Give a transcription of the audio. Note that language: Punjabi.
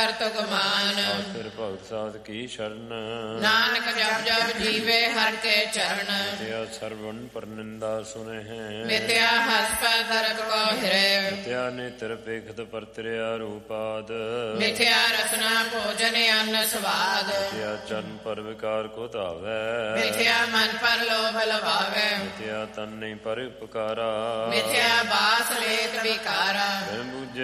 ਕਰਤ ਗੁਮਾਨ। ਆਖਿਰ ਭਗਤ ਸਾਧ ਕੀ ਸ਼ਰਨ, ਨਾਨਕ ਜਪ ਜਪ ਜੀਵੇ ਹਰਿ ਕੇ ਚਰਨ। ਮਿਥਿਆ ਸਰਵਣ ਪਰ ਨਿੰਦਾ ਸੁਨੇ ਹੈ, ਮਿਥਿਆ ਹਸ ਪੈ ਦਰਦ ਕੋ ਹਿਰੇ। ਮਿਥਿਆ ਨੇਤਰ ਪੇਖਤ ਪਰਤਰਿਆ ਰੂਪਾਦ, ਮਿਥਿਆ ਰਸਨਾ ਭੋਜਨ ਅੰਨ ਸਵਾਦ। ਮਿਥਿਆ ਚਰਨ ਪਰ ਵਿਕਾਰ ਕੋ ਧਾਵੈ, ਮਿਥਿਆ ਮਨ ਪਰ ਲੋਭ ਲਵਾਵੇ। ਮਿਥਿਆ ਤਨ ਨਹੀਂ ਪਰ ਉਪਕਾਰਾ, ਮਿਥਿਆ ਬਾਸ ਲੇਤ ਵਿਕਾਰਾ। ਬਿਨ ਬੂਝੇ